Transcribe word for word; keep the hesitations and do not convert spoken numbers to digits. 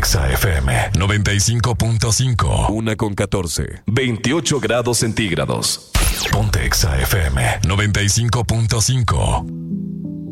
Exa F M noventa y cinco punto cinco. Una con catorce. veintiocho grados centígrados. Ponte Exa F M noventa y cinco punto cinco.